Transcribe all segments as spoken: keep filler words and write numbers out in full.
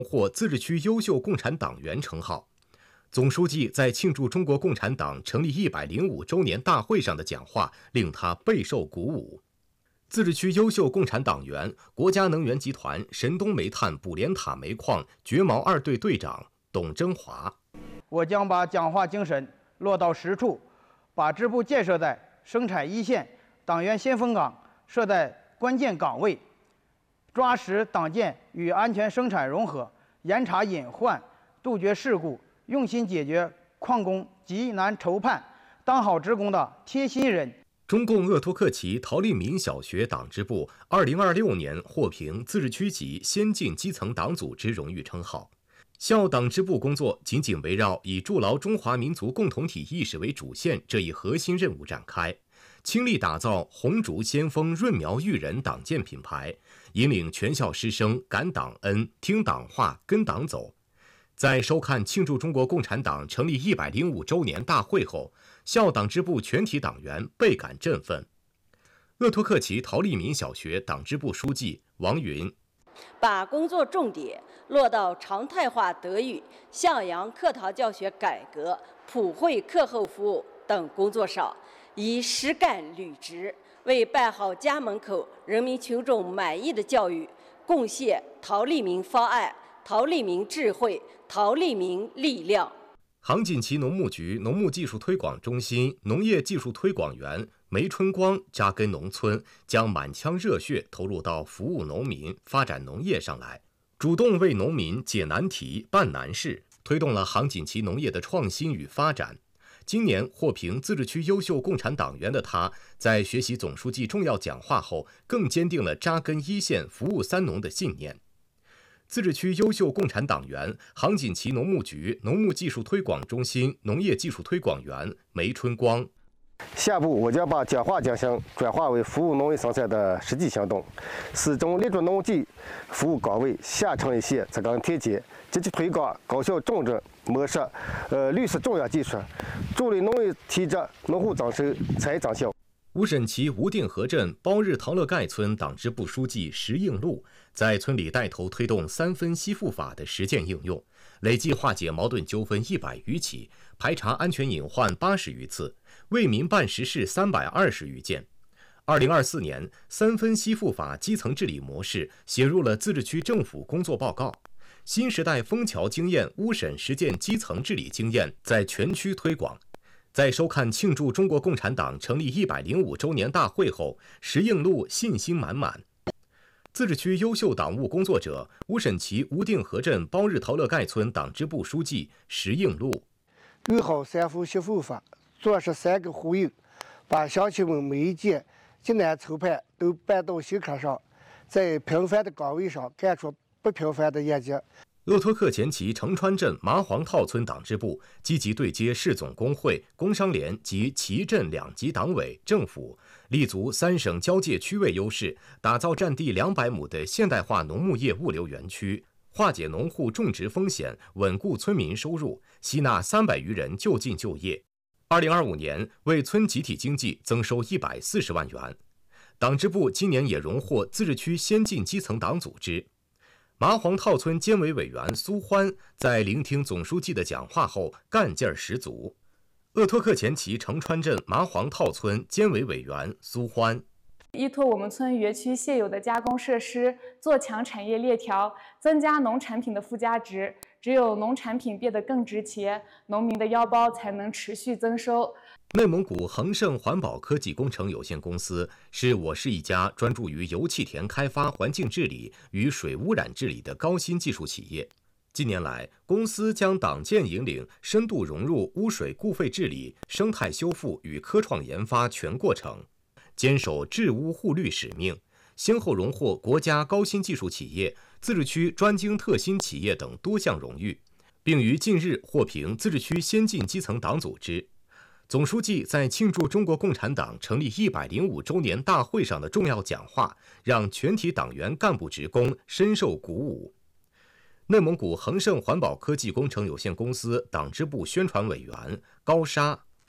获自治区优秀共产党员称号。总书记在庆祝中国共产党成立一百零五周年大会上的讲话令他备受鼓舞。自治区优秀共产党员、国家能源集团神东煤炭捕莲塔煤矿掘毛二队队长董征华： 我将把讲话精神落到实处，把支部建设在生产一线，党员先锋岗设在关键岗位，抓实党建与安全生产融合，严查隐患，杜绝事故，用心解决矿工急难愁盼，当好职工的贴心人。 中共鄂托克旗陶立民小学党支部二零二六年获评自治区级先进基层党组织荣誉称号。校党支部工作紧紧围绕以筑牢中华民族共同体意识为主线这一核心任务展开，倾力打造红烛先锋润苗育人党建品牌，引领全校师生感党恩、听党话、跟党走。在收看庆祝中国共产党成立一百零五周年大会后，校党支部全体党员倍感振奋。鄂托克旗陶立民小学党支部书记王云： 把工作重点落到常态化德育、向阳课堂教学改革、普惠课后服务等工作上，以实干履职，为办好家门口人民群众满意的教育贡献陶立民方案、陶立民智慧、陶立民力量。 杭锦旗农牧局农牧技术推广中心农业技术推广员梅春光扎根农村，将满腔热血投入到服务农民、发展农业上来，主动为农民解难题、办难事，推动了杭锦旗农业的创新与发展。今年获评自治区优秀共产党员的他，在学习总书记重要讲话后，更坚定了扎根一线、服务三农的信念。自治区优秀共产党员、杭锦旗农牧局农牧技术推广中心农业技术推广员梅春光： 下步我将把讲话讲项转化为服务农业生产的实际行动，始终立足农技服务岗位，下沉一线，扎根贴接，积极推广高效种植模式、呃绿色种养技术，助力农业提质、农户增收、产业增效。 乌沈旗吴定河镇包日陶乐盖村党支部书记石应禄在村里带头推动三分析复法的实践应用，累计化解矛盾纠纷一百余起，排查安全隐患八十余次，为民办实事三百二十余件。二零二四年，三分析复法基层治理模式写入了自治区政府工作报告，新时代枫桥经验乌沈实践基层治理经验在全区推广。在收看庆祝中国共产党成立一百零五周年大会后，石应禄信心满满。自治区优秀党务工作者乌沈旗吴定河镇包日陶乐盖村党支部书记石应禄： 用好三分析复法，做实三个呼应，把乡亲们每一件艰难筹盼都办到心坎上，在平凡的岗位上干出不平凡的业绩。 鄂托克前旗城川镇麻黄套村党支部积极对接市总工会、工商联及旗镇两级党委政府，立足三省交界区位优势，打造占地两百亩的现代化农牧业物流园区，化解农户种植风险，稳固村民收入，吸纳三百余人就近就业。二零二五年为村集体经济增收一百四十万元。党支部今年也荣获自治区先进基层党组织。麻黄套村监委委员苏欢在聆听总书记的讲话后，干劲儿十足。鄂托克前旗城川镇麻黄套村监委委员苏欢： 依托我们村园区现有的加工设施，做强产业链条，增加农产品的附加值。只有农产品变得更值钱，农民的腰包才能持续增收。 内蒙古恒盛环保科技工程有限公司是我市一家专注于油气田开发、环境治理与水污染治理的高新技术企业。近年来，公司将党建引领深度融入污水固废治理、生态修复与科创研发全过程，坚守治污护绿使命，先后荣获国家高新技术企业、自治区专精特新企业等多项荣誉，并于近日获评自治区先进基层党组织。总书记在庆祝中国共产党成立一百零五周年大会上的重要讲话，让全体党员干部职工深受鼓舞。内蒙古恒盛环保科技工程有限公司党支部宣传委员高沙：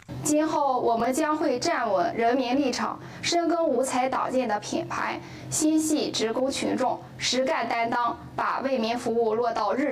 今后我们将会站稳人民立场，深耕五彩党建的品牌，心系职工群众，实干担当，把为民服务落到日